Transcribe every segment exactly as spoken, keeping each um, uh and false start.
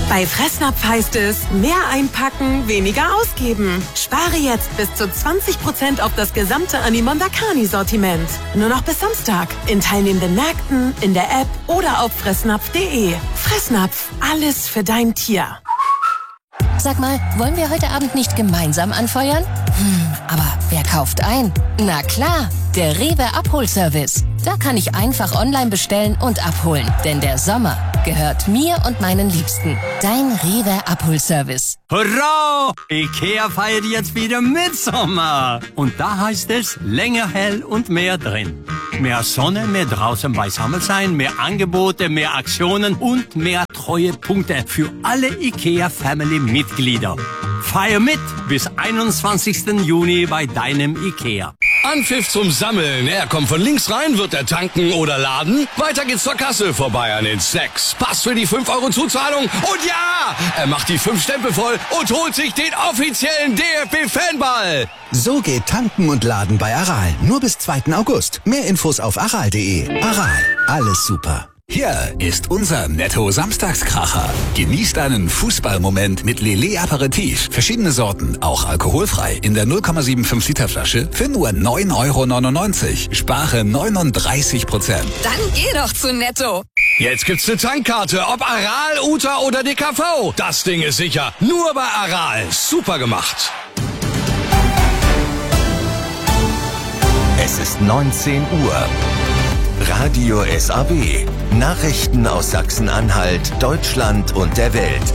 Bei Fressnapf heißt es, mehr einpacken, weniger ausgeben. Spare jetzt bis zu zwanzig Prozent auf das gesamte Animonda Carni-Sortiment. Nur noch bis Samstag. In teilnehmenden Märkten, in der App oder auf fressnapf punkt de. Fressnapf, alles für dein Tier. Sag mal, wollen wir heute Abend nicht gemeinsam anfeuern? Hm, aber wer kauft ein? Na klar, der Rewe Abholservice. Da kann ich einfach online bestellen und abholen. Denn der Sommer gehört mir und meinen Liebsten. Dein Rewe Abholservice. Hurra! IKEA feiert jetzt wieder Mitsommer. Und da heißt es länger hell und mehr drin. Mehr Sonne, mehr draußen beisammen sein, mehr Angebote, mehr Aktionen und mehr Treuepunkte für alle IKEA-Family-Mitglieder. Feier mit bis einundzwanzigsten Juni bei deinem IKEA. Anpfiff zum Sammeln. Er kommt von links rein, wird er tanken oder laden. Weiter geht's zur Kasse, vorbei an den Snacks. Pass für die fünf Euro Zuzahlung. Und ja, er macht die fünf Stempel voll und holt sich den offiziellen D F B-Fanball. So geht Tanken und Laden bei Aral. Nur bis zweiten August. Mehr Infos auf aral punkt de. Aral, alles super. Hier ist unser Netto-Samstagskracher. Genießt einen Fußballmoment mit Lillet Aperitif. Verschiedene Sorten, auch alkoholfrei. In der null Komma fünfundsiebzig Liter Flasche für nur neun Euro neunundneunzig. Spare neununddreißig Prozent. Dann geh doch zu Netto. Jetzt gibt's eine Tankkarte, ob Aral, Uta oder D K V. Das Ding ist sicher. Nur bei Aral. Super gemacht. Es ist neunzehn Uhr. Radio S A B. Nachrichten aus Sachsen-Anhalt, Deutschland und der Welt.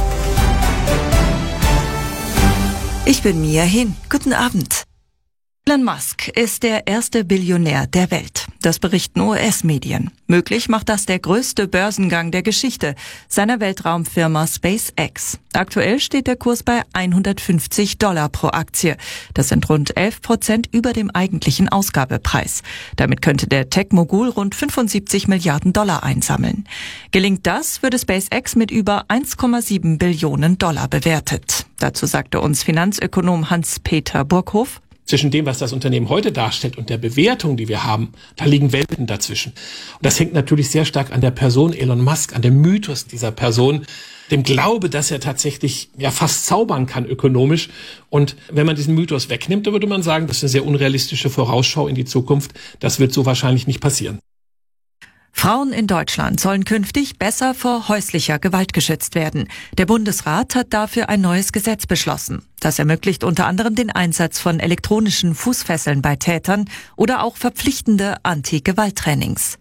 Ich bin Mia Hin. Guten Abend. Elon Musk ist der erste Billionär der Welt. Das berichten U S-Medien. Möglich macht das der größte Börsengang der Geschichte seiner Weltraumfirma SpaceX. Aktuell steht der Kurs bei hundertfünfzig Dollar pro Aktie. Das sind rund elf Prozent über dem eigentlichen Ausgabepreis. Damit könnte der Tech-Mogul rund fünfundsiebzig Milliarden Dollar einsammeln. Gelingt das, würde SpaceX mit über eins Komma sieben Billionen Dollar bewertet. Dazu sagte uns Finanzökonom Hans-Peter Burghoff: Zwischen dem, was das Unternehmen heute darstellt und der Bewertung, die wir haben, da liegen Welten dazwischen. Und das hängt natürlich sehr stark an der Person Elon Musk, an dem Mythos dieser Person, dem Glaube, dass er tatsächlich ja fast zaubern kann ökonomisch. Und wenn man diesen Mythos wegnimmt, dann würde man sagen, das ist eine sehr unrealistische Vorausschau in die Zukunft. Das wird so wahrscheinlich nicht passieren. Frauen in Deutschland sollen künftig besser vor häuslicher Gewalt geschützt werden. Der Bundesrat hat dafür ein neues Gesetz beschlossen. Das ermöglicht unter anderem den Einsatz von elektronischen Fußfesseln bei Tätern oder auch verpflichtende Anti-Gewalt-Trainings.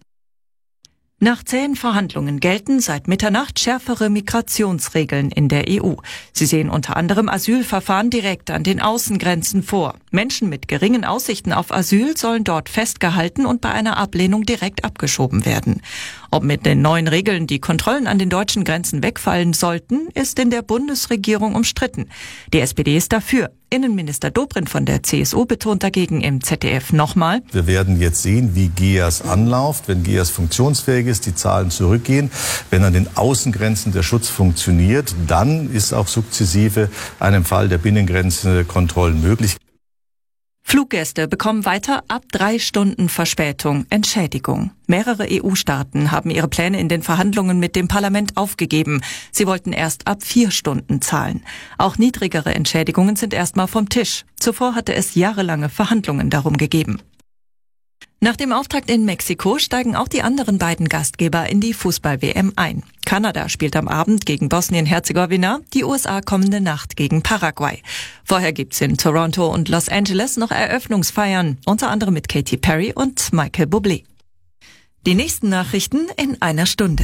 Nach zähen Verhandlungen gelten seit Mitternacht schärfere Migrationsregeln in der E U. Sie sehen unter anderem Asylverfahren direkt an den Außengrenzen vor. Menschen mit geringen Aussichten auf Asyl sollen dort festgehalten und bei einer Ablehnung direkt abgeschoben werden. Ob mit den neuen Regeln die Kontrollen an den deutschen Grenzen wegfallen sollten, ist in der Bundesregierung umstritten. Die S P D ist dafür. Innenminister Dobrindt von der C S U betont dagegen im Z D F nochmal: Wir werden jetzt sehen, wie G E A S anläuft. Wenn G E A S funktionsfähig ist, die Zahlen zurückgehen. Wenn an den Außengrenzen der Schutz funktioniert, dann ist auch sukzessive einem Fall der Binnengrenze Kontrollen möglich. Fluggäste bekommen weiter ab drei Stunden Verspätung Entschädigung. Mehrere E U-Staaten haben ihre Pläne in den Verhandlungen mit dem Parlament aufgegeben. Sie wollten erst ab vier Stunden zahlen. Auch niedrigere Entschädigungen sind erstmal vom Tisch. Zuvor hatte es jahrelange Verhandlungen darum gegeben. Nach dem Auftakt in Mexiko steigen auch die anderen beiden Gastgeber in die Fußball-W M ein. Kanada spielt am Abend gegen Bosnien-Herzegowina, die U S A kommende Nacht gegen Paraguay. Vorher gibt's in Toronto und Los Angeles noch Eröffnungsfeiern, unter anderem mit Katy Perry und Michael Bublé. Die nächsten Nachrichten in einer Stunde.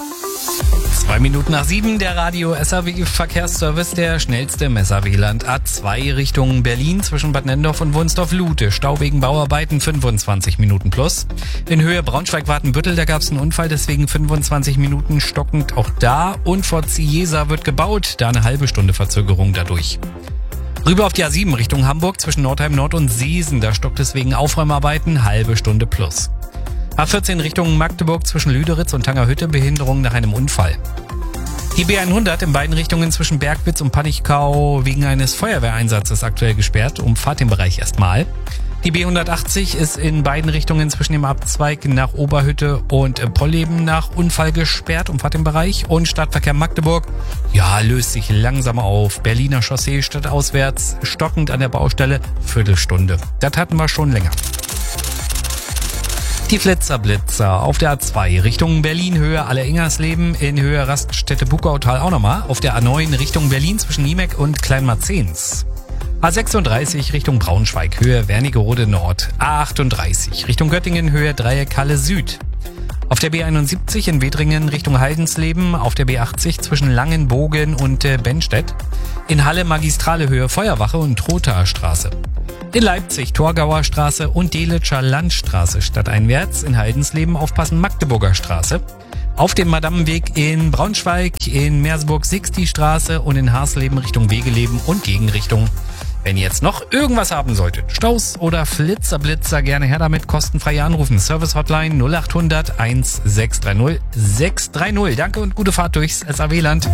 Zwei Minuten nach sieben, der Radio S A W-Verkehrsservice, der schnellste M S A W-Land A zwei Richtung Berlin zwischen Bad Nennendorf und Wunsdorf-Lute. Stau wegen Bauarbeiten, fünfundzwanzig Minuten plus. In Höhe Braunschweig-Wartenbüttel, da gab es einen Unfall, deswegen fünfundzwanzig Minuten stockend auch da. Und vor Ziesa wird gebaut, da eine halbe Stunde Verzögerung dadurch. Rüber auf die A sieben Richtung Hamburg zwischen Nordheim Nord und Seesen, da stockt es wegen Aufräumarbeiten, halbe Stunde plus. A vierzehn Richtung Magdeburg zwischen Lüderitz und Tangerhütte, Behinderung nach einem Unfall. Die B hundert in beiden Richtungen zwischen Bergwitz und Panichkau wegen eines Feuerwehreinsatzes aktuell gesperrt, umfahrt den Bereich erstmal. Die B hundertachtzig ist in beiden Richtungen zwischen dem Abzweig nach Oberhütte und Polleben nach Unfall gesperrt, umfahrt den Bereich. Und Stadtverkehr Magdeburg, ja, löst sich langsam auf. Berliner Chaussee stadtauswärts, stockend an der Baustelle, Viertelstunde. Das hatten wir schon länger. Die Flitzerblitzer auf der A zwei Richtung Berlin, Höhe Alle-Ingersleben, in Höhe Raststätte Bukautal auch nochmal. Auf der A neun Richtung Berlin zwischen Niemek und Kleinmarzens. A sechsunddreißig Richtung Braunschweig, Höhe Wernigerode Nord. A achtunddreißig Richtung Göttingen, Höhe Dreieck Halle Süd. Auf der B einundsiebzig in Wedringen Richtung Haldensleben, auf der B achtzig zwischen Langenbogen und äh, Benstedt. In Halle Magistrale Höhe Feuerwache und Trothaer Straße. In Leipzig Torgauer Straße und Delitscher Landstraße stadteinwärts. In Haldensleben aufpassen Magdeburger Straße. Auf dem Madammenweg in Braunschweig, in Meersburg Sixty Straße und in Harsleben Richtung Wegeleben und Gegenrichtung. Wenn ihr jetzt noch irgendwas haben solltet, Staus oder Flitzerblitzer, gerne her damit, kostenfrei anrufen. Service Hotline null acht hundert eins sechs drei null sechs drei null. Danke und gute Fahrt durchs S A W-Land.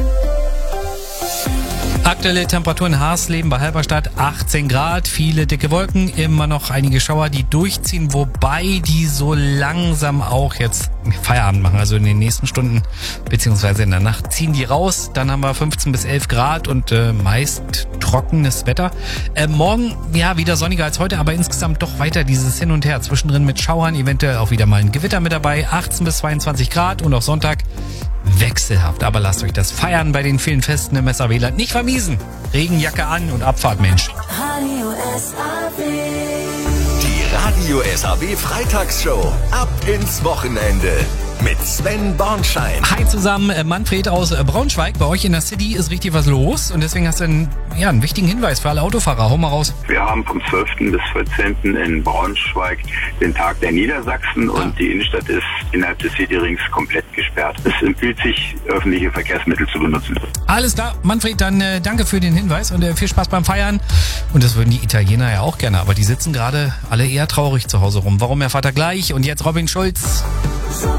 Aktuelle Temperatur in Harsleben bei Halberstadt achtzehn Grad, viele dicke Wolken, immer noch einige Schauer, die durchziehen, wobei die so langsam auch jetzt Feierabend machen, also in den nächsten Stunden beziehungsweise in der Nacht ziehen die raus. Dann haben wir fünfzehn bis elf Grad und äh, meist trockenes Wetter. Äh, morgen, ja, wieder sonniger als heute, aber insgesamt doch weiter dieses Hin und Her. Zwischendrin mit Schauern, eventuell auch wieder mal ein Gewitter mit dabei. achtzehn bis zweiundzwanzig Grad und auch Sonntag wechselhaft. Aber lasst euch das Feiern bei den vielen Festen im S A W-Land nicht vermiesen. Regenjacke an und Abfahrt, Mensch. Radio S A W. Die Radio S A W Freitagsshow. Ab ins Wochenende. Mit Sven Bornschein. Hi zusammen, Manfred aus Braunschweig. Bei euch in der City ist richtig was los und deswegen hast du einen, ja, einen wichtigen Hinweis für alle Autofahrer. Hau mal raus. Wir haben vom zwölften bis vierzehnten in Braunschweig den Tag der Niedersachsen und die Innenstadt ist innerhalb des Cityrings komplett gesperrt. Es empfiehlt sich, öffentliche Verkehrsmittel zu benutzen. Alles klar, Manfred, dann äh, danke für den Hinweis und äh, viel Spaß beim Feiern. Und das würden die Italiener ja auch gerne, aber die sitzen gerade alle eher traurig zu Hause rum. Warum, Herr Vater, gleich? Und jetzt Robin Schulz.